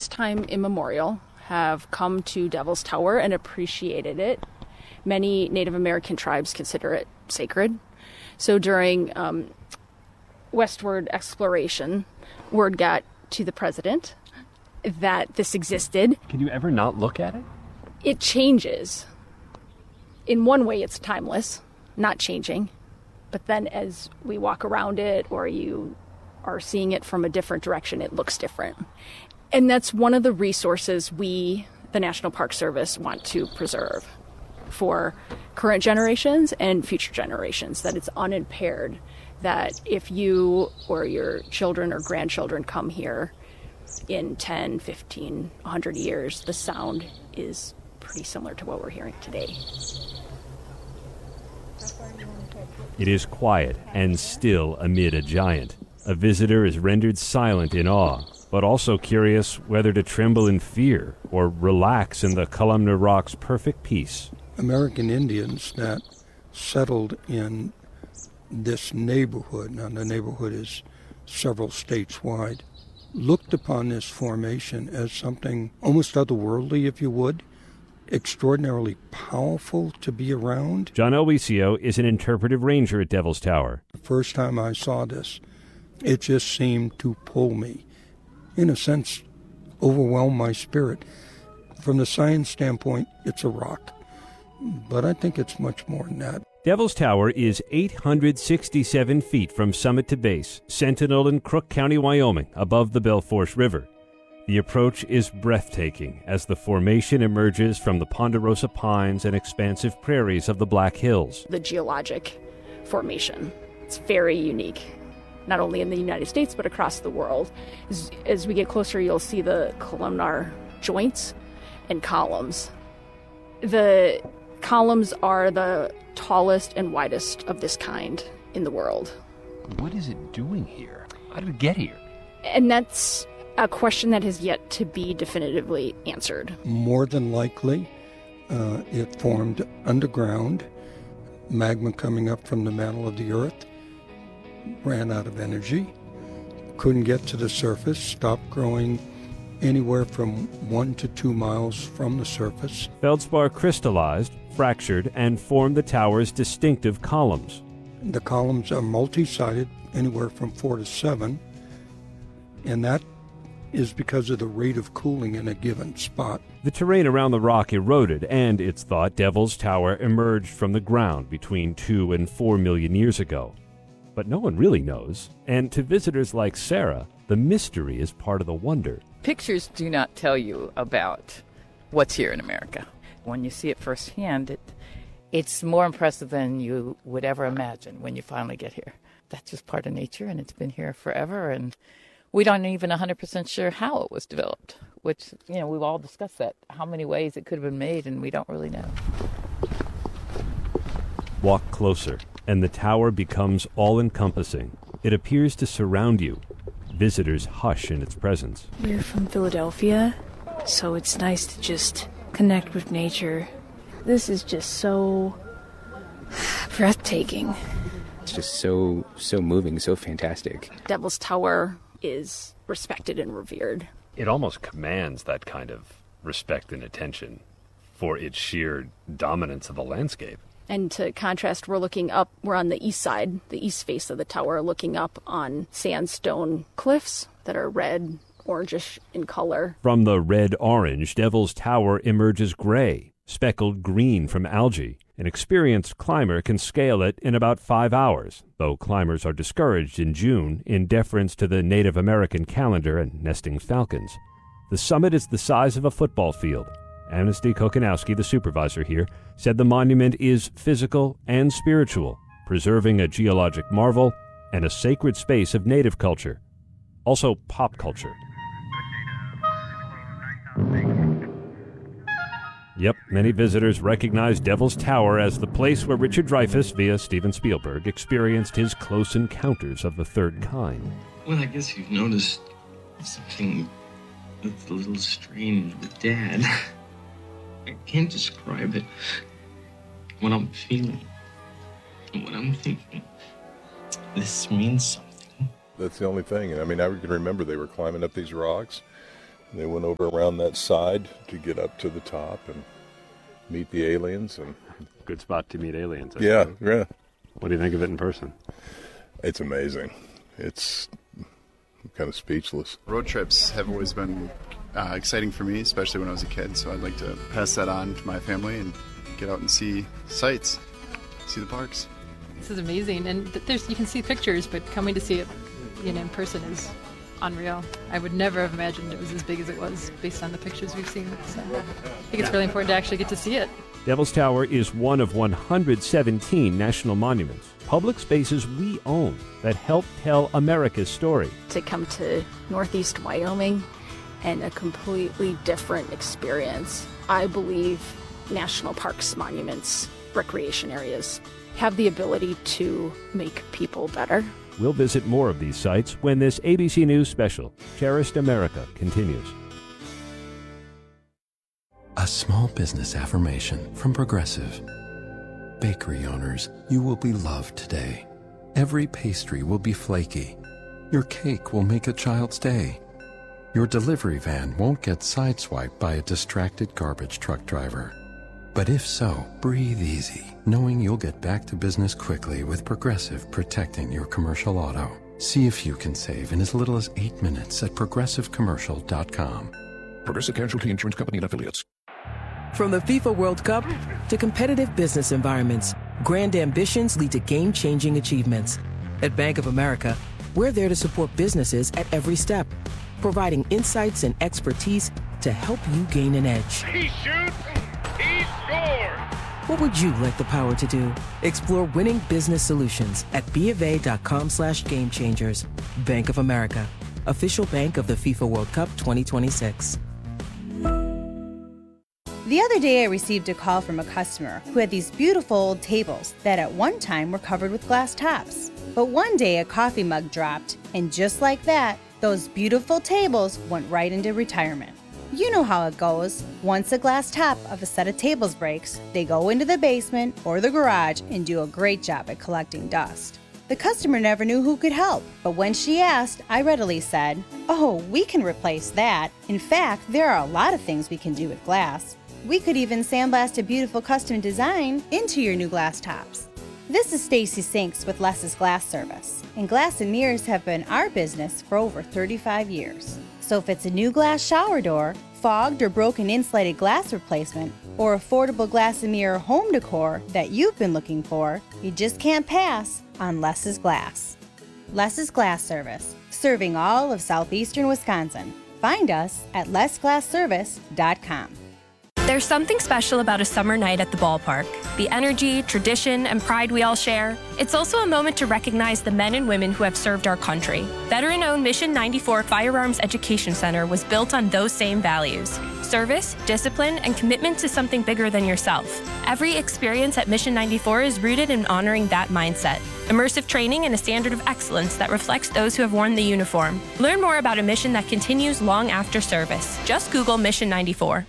time immemorial, have come to Devil's Tower and appreciated it. Many Native American tribes consider it sacred. So during westward exploration, word got to the president that this existed. Can you ever not look at it? It changes. In one way, it's timeless, not changing. But then as we walk around it or you are seeing it from a different direction, it looks different. And that's one of the resources we, the National Park Service, want to preserve for current generations and future generations, that it's unimpaired, that if you or your children or grandchildren come here in 10, 15, 100 years, the sound is pretty similar to what we're hearing today. It is quiet and still amid a giant. A visitor is rendered silent in awe, but also curious whether to tremble in fear or relax in the columnar rock's perfect peace. American Indians that settled in this neighborhood, now the neighborhood is several states wide, looked upon this formation as something almost otherworldly, if you would, extraordinarily powerful to be around. John Elwisio is an interpretive ranger at Devil's Tower. The first time I saw this, it just seemed to pull me, in a sense, overwhelm my spirit. From the science standpoint, it's a rock, but I think it's much more than that. Devil's Tower is 867 feet from summit to base, Sentinel in Crook County, Wyoming, above the Belforce River. The approach is breathtaking as the formation emerges from the ponderosa pines and expansive prairies of the Black Hills. The geologic formation, it's very unique, not only in the United States, but across the world. As we get closer, you'll see the columnar joints and columns. The columns are the tallest and widest of this kind in the world. What is it doing here? How did it get here? And that's a question that has yet to be definitively answered. More than likely, it formed underground, magma coming up from the mantle of the earth, ran out of energy, couldn't get to the surface, stopped growing anywhere from 1 to 2 miles from the surface. Feldspar crystallized, fractured, and formed the tower's distinctive columns. The columns are multi-sided, anywhere from 4 to 7, and that is because of the rate of cooling in a given spot. The terrain around the rock eroded, and it's thought Devil's Tower emerged from the ground between 2 and 4 million years ago. But no one really knows, and to visitors like Sarah, the mystery is part of the wonder. Pictures do not tell you about what's here in America. When you see it firsthand, it's more impressive than you would ever imagine when you finally get here. That's just part of nature, and it's been here forever, and we don't even 100% sure how it was developed, which, we've all discussed that, how many ways it could have been made, and we don't really know. Walk closer, and the tower becomes all-encompassing. It appears to surround you. Visitors hush in its presence. We're from Philadelphia, so it's nice to just connect with nature. This is just so breathtaking. It's just so moving, so fantastic. Devil's Tower is respected and revered. It almost commands that kind of respect and attention for its sheer dominance of the landscape. And to contrast, we're looking up, we're on the east side, the east face of the tower, looking up on sandstone cliffs that are red, orangish in color. From the red-orange, Devil's Tower emerges gray, speckled green from algae. An experienced climber can scale it in about 5 hours, though climbers are discouraged in June in deference to the Native American calendar and nesting falcons. The summit is the size of a football field. Amnesty Kokanowski, the supervisor here, said the monument is physical and spiritual, preserving a geologic marvel and a sacred space of native culture. Also pop culture. Yep, many visitors recognize Devil's Tower as the place where Richard Dreyfuss, via Steven Spielberg, experienced his close encounters of the third kind. Well, I guess you've noticed something that's a little strange with Dad. I can't describe it. What I'm feeling, what I'm thinking. This means something. That's the only thing. I mean, I can remember they were climbing up these rocks, They went over around that side to get up to the top and meet the aliens. And good spot to meet aliens. Yeah. What do you think of it in person? It's amazing. I'm kind of speechless. Road trips have always been exciting for me, especially when I was a kid. So I'd like to pass that on to my family and get out and see sights, see the parks. This is amazing, and you can see pictures, but coming to see it, in person is unreal. I would never have imagined it was as big as it was based on the pictures we've seen. So I think it's really important to actually get to see it. Devil's Tower is one of 117 national monuments, public spaces we own that help tell America's story. To come to Northeast Wyoming and a completely different experience. I believe national parks, monuments, recreation areas have the ability to make people better. We'll visit more of these sites when this ABC News special, Cherished America, continues. A small business affirmation from Progressive. Bakery owners, you will be loved today. Every pastry will be flaky. Your cake will make a child's day. Your delivery van won't get sideswiped by a distracted garbage truck driver. But if so, breathe easy, knowing you'll get back to business quickly with Progressive protecting your commercial auto. See if you can save in as little as 8 minutes at progressivecommercial.com. Progressive Casualty Insurance Company and Affiliates. From the FIFA World Cup to competitive business environments, grand ambitions lead to game-changing achievements. At Bank of America, we're there to support businesses at every step, providing insights and expertise to help you gain an edge. He shoots, he scores! What would you like the power to do? Explore winning business solutions at BofA.com/gamechangers. Bank of America, official bank of the FIFA World Cup 2026. The other day I received a call from a customer who had these beautiful old tables that at one time were covered with glass tops. But one day a coffee mug dropped, and just like that, those beautiful tables went right into retirement. You know how it goes. Once a glass top of a set of tables breaks, they go into the basement or the garage and do a great job at collecting dust. The customer never knew who could help, but when she asked, I readily said, "Oh, we can replace that. In fact, there are a lot of things we can do with glass. We could even sandblast a beautiful custom design into your new glass tops." This is Stacy Sinks with Less's Glass Service, and glass and mirrors have been our business for over 35 years. So if it's a new glass shower door, fogged or broken insulated glass replacement, or affordable glass and mirror home decor that you've been looking for, you just can't pass on Less's Glass. Less's Glass Service, serving all of southeastern Wisconsin. Find us at lessglassservice.com. There's something special about a summer night at the ballpark. The energy, tradition, and pride we all share. It's also a moment to recognize the men and women who have served our country. Veteran-owned Mission 94 Firearms Education Center was built on those same values. Service, discipline, and commitment to something bigger than yourself. Every experience at Mission 94 is rooted in honoring that mindset. Immersive training and a standard of excellence that reflects those who have worn the uniform. Learn more about a mission that continues long after service. Just Google Mission 94.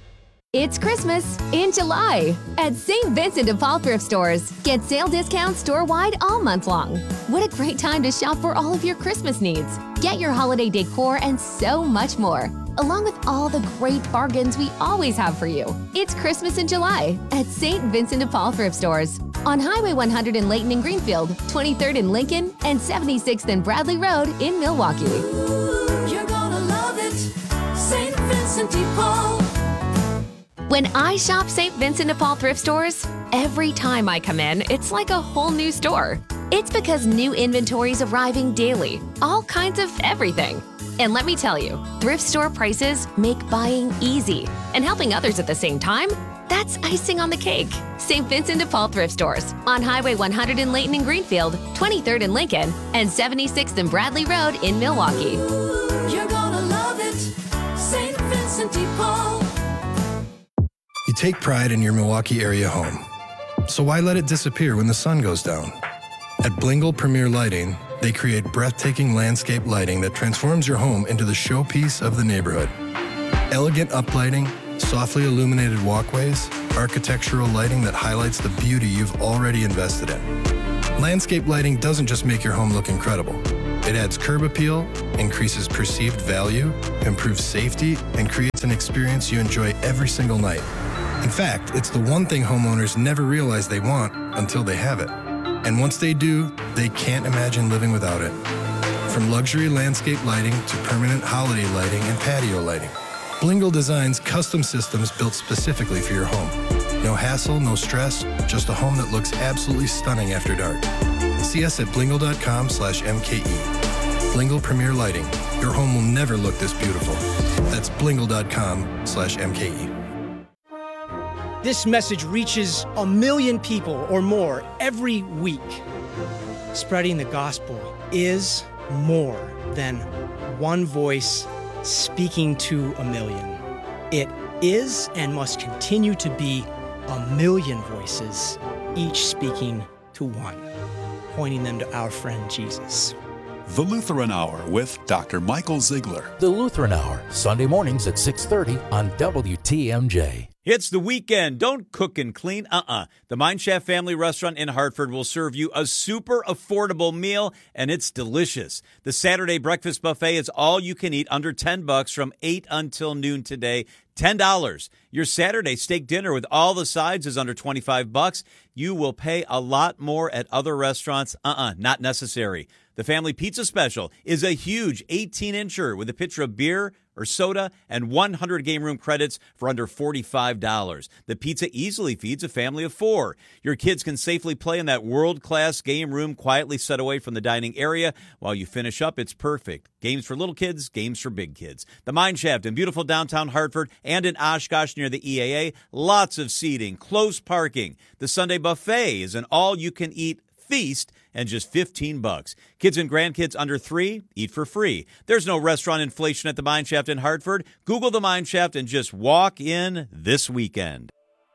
It's Christmas in July at St. Vincent de Paul thrift stores. Get sale discounts store-wide all month long. What a great time to shop for all of your Christmas needs. Get your holiday decor and so much more, along with all the great bargains we always have for you. It's Christmas in July at St. Vincent de Paul thrift stores on Highway 100 in Layton and Greenfield, 23rd in Lincoln, and 76th and Bradley Road in Milwaukee. You're gonna love it, St. Vincent de Paul. When I shop St. Vincent de Paul thrift stores, every time I come in, it's like a whole new store. It's because new inventory's arriving daily, all kinds of everything. And let me tell you, thrift store prices make buying easy. And helping others at the same time, that's icing on the cake. St. Vincent de Paul thrift stores on Highway 100 in Layton and Greenfield, 23rd in Lincoln, and 76th and Bradley Road in Milwaukee. You're gonna love it, St. Vincent de Paul. You take pride in your Milwaukee area home. So why let it disappear when the sun goes down? At Blingle Premier Lighting, they create breathtaking landscape lighting that transforms your home into the showpiece of the neighborhood. Elegant uplighting, softly illuminated walkways, architectural lighting that highlights the beauty you've already invested in. Landscape lighting doesn't just make your home look incredible. It adds curb appeal, increases perceived value, improves safety, and creates an experience you enjoy every single night. In fact, it's the one thing homeowners never realize they want until they have it. And once they do, they can't imagine living without it. From luxury landscape lighting to permanent holiday lighting and patio lighting, Blingle designs custom systems built specifically for your home. No hassle, no stress, just a home that looks absolutely stunning after dark. See us at blingle.com/MKE. Blingle Premier Lighting. Your home will never look this beautiful. That's blingle.com/MKE. This message reaches 1 million people or more every week. Spreading the gospel is more than one voice speaking to 1 million. It is and must continue to be 1 million voices, each speaking to one, pointing them to our friend Jesus. The Lutheran Hour with Dr. Michael Ziegler. The Lutheran Hour, Sunday mornings at 6:30 on WTMJ. It's the weekend. Don't cook and clean. The Mine Shaft Family Restaurant in Hartford will serve you a super affordable meal, and it's delicious. The Saturday breakfast buffet is all you can eat under $10 from 8 until noon today. $10. Your Saturday steak dinner with all the sides is under $25. You will pay a lot more at other restaurants. Not necessary. The family pizza special is a huge 18-incher with a pitcher of beer or soda and 100 game room credits for under $45. The pizza easily feeds a family of 4. Your kids can safely play in that world-class game room quietly set away from the dining area. While you finish up, it's perfect. Games for little kids, games for big kids. The Mine Shaft in beautiful downtown Hartford and in Oshkosh near the EAA. Lots of seating, close parking. The Sunday buffet is an all-you-can-eat feast and just $15. Kids and grandkids under 3 eat for free. There's no restaurant inflation at the Mine Shaft in Hartford. Google the Mine Shaft and just walk in this weekend.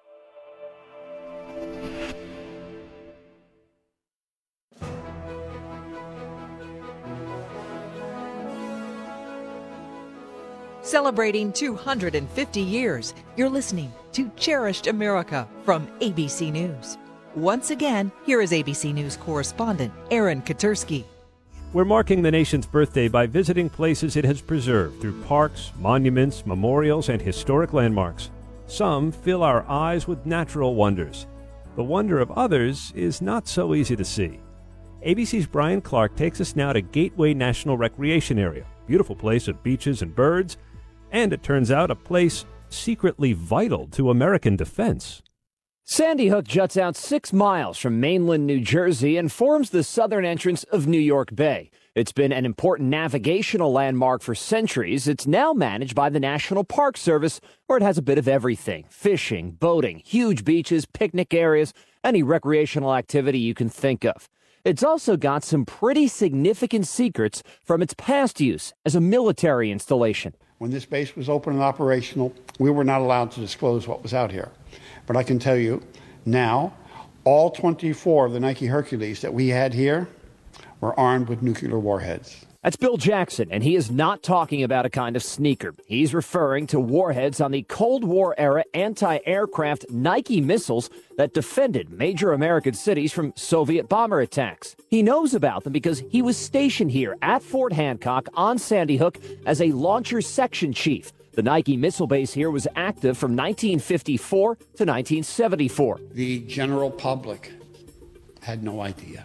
Celebrating 250 years, you're listening to Cherished America from ABC News. Once again, here is ABC News correspondent Aaron Katursky. We're marking the nation's birthday by visiting places it has preserved through parks, monuments, memorials, and historic landmarks. Some fill our eyes with natural wonders. The wonder of others is not so easy to see. ABC's Brian Clark takes us now to Gateway National Recreation Area. Beautiful place of beaches and birds, and it turns out a place secretly vital to American defense. Sandy Hook juts out 6 miles from mainland New Jersey and forms the southern entrance of New York Bay. It's been an important navigational landmark for centuries. It's now managed by the National Park Service, where it has a bit of everything: fishing, boating, huge beaches, picnic areas, any recreational activity you can think of. It's also got some pretty significant secrets from its past use as a military installation. When this base was open and operational, we were not allowed to disclose what was out here. But I can tell you now, all 24 of the Nike Hercules that we had here were armed with nuclear warheads. That's Bill Jackson, and he is not talking about a kind of sneaker. He's referring to warheads on the Cold War-era anti-aircraft Nike missiles that defended major American cities from Soviet bomber attacks. He knows about them because he was stationed here at Fort Hancock on Sandy Hook as a launcher section chief. The Nike missile base here was active from 1954 to 1974. The general public had no idea.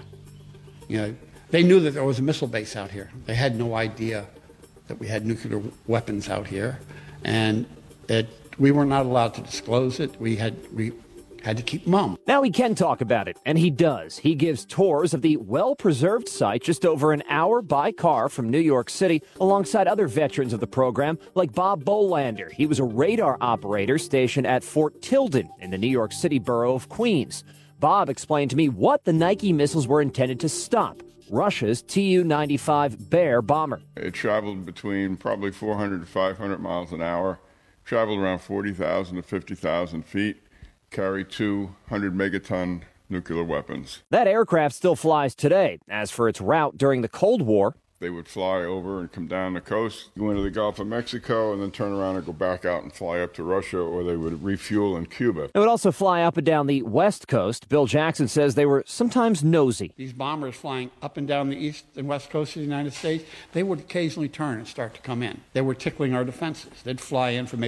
They knew that there was a missile base out here. They had no idea that we had nuclear weapons out here, and we were not allowed to disclose it. We had to keep mum. Now he can talk about it, and he does. He gives tours of the well-preserved site just over an hour by car from New York City, alongside other veterans of the program, like Bob Bolander. He was a radar operator stationed at Fort Tilden in the New York City borough of Queens. Bob explained to me what the Nike missiles were intended to stop: Russia's Tu-95 Bear bomber. It traveled between probably 400 to 500 miles an hour, traveled around 40,000 to 50,000 feet, carried 200 megaton nuclear weapons. That aircraft still flies today. As for its route during the Cold War, They would fly over and come down the coast, go into the Gulf of Mexico, and then turn around and go back out and fly up to Russia, or they would refuel in Cuba. They would also fly up and down the West Coast. Bill Jackson says they were sometimes nosy. These bombers flying up and down the east and west coast of the United States, they would occasionally turn and start to come in. They were tickling our defenses. They'd fly in from